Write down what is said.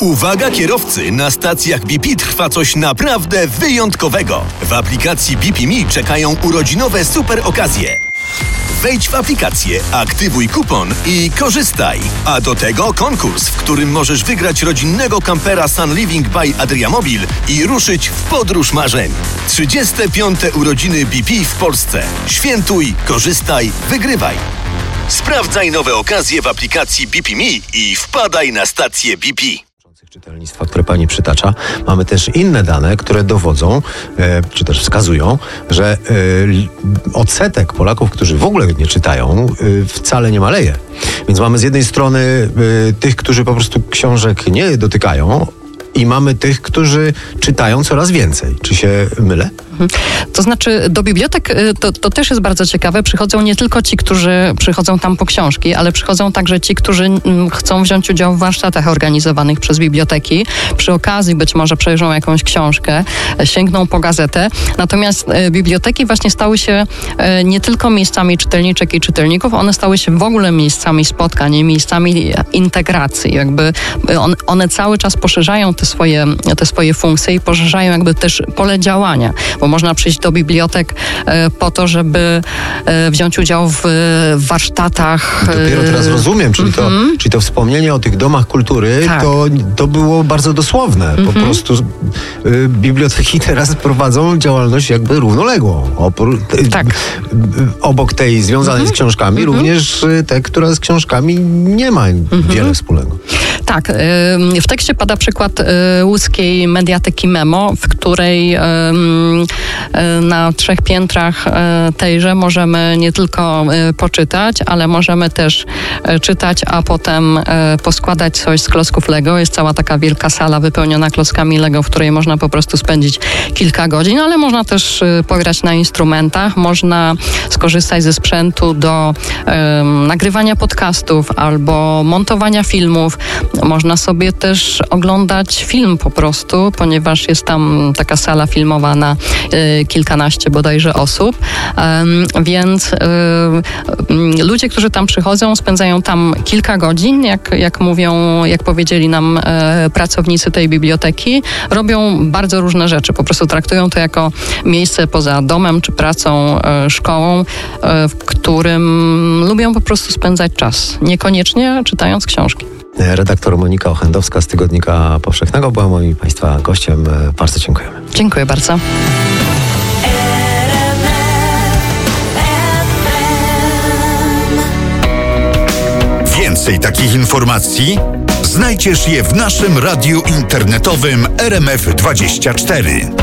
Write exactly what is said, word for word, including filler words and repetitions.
Uwaga kierowcy, na stacjach B P trwa coś naprawdę wyjątkowego. W aplikacji B P Me czekają urodzinowe super okazje. Wejdź w aplikację, aktywuj kupon i korzystaj. A do tego konkurs, w którym możesz wygrać rodzinnego kampera Sun Living by Adriamobil i ruszyć w podróż marzeń. trzydzieste piąte urodziny B P w Polsce. Świętuj, korzystaj, wygrywaj. Sprawdzaj nowe okazje w aplikacji B P Me i wpadaj na stację B P. Czytelnictwa, które pani przytacza, mamy też inne dane, które dowodzą, e, czy też wskazują, że e, odsetek Polaków, którzy w ogóle nie czytają, e, wcale nie maleje. Więc mamy z jednej strony e, tych, którzy po prostu książek nie dotykają, i mamy tych, którzy czytają coraz więcej. Czy się mylę? To znaczy do bibliotek to, to też jest bardzo ciekawe. Przychodzą nie tylko ci, którzy przychodzą tam po książki, ale przychodzą także ci, którzy chcą wziąć udział w warsztatach organizowanych przez biblioteki. Przy okazji być może przejrzą jakąś książkę, sięgną po gazetę. Natomiast biblioteki właśnie stały się nie tylko miejscami czytelniczek i czytelników, one stały się w ogóle miejscami spotkań, miejscami integracji. Jakby on, one cały czas poszerzają te swoje, te swoje funkcje i poszerzają jakby też pole działania. Bo można przyjść do bibliotek e, po to, żeby e, wziąć udział w, w warsztatach. Dopiero teraz rozumiem, czyli, to, mm-hmm. czyli to wspomnienie o tych domach kultury, tak. to, to było bardzo dosłowne. Mm-hmm. Po prostu y, biblioteki teraz prowadzą działalność jakby równoległą. Oprócz, tak. y, obok tej związanej mm-hmm. z książkami, mm-hmm. również y, te, która z książkami nie ma mm-hmm. wiele wspólnego. Tak. Y, w tekście pada przykład y, łódzkiej mediateki Memo, w której y, na trzech piętrach tejże możemy nie tylko poczytać, ale możemy też czytać, a potem poskładać coś z klocków Lego. Jest cała taka wielka sala wypełniona klockami Lego, w której można po prostu spędzić kilka godzin, ale można też pograć na instrumentach, można skorzystać ze sprzętu do um, nagrywania podcastów albo montowania filmów. Można sobie też oglądać film po prostu, ponieważ jest tam taka sala filmowa na y, kilkanaście bodajże osób, y, więc y, y, ludzie, którzy tam przychodzą, spędzają tam kilka godzin, jak, jak mówią, jak powiedzieli nam y, pracownicy tej biblioteki, robią bardzo różne rzeczy, po prostu traktują to jako miejsce poza domem, czy pracą, y, szkołą, y, w którym lubią po prostu spędzać czas, niekoniecznie czytając książki. Redaktor Monika Ochendowska z Tygodnika Powszechnego była moim Państwa gościem. Bardzo dziękujemy. Dziękuję bardzo. Więcej takich informacji znajdziesz je w naszym radiu internetowym R M F dwadzieścia cztery.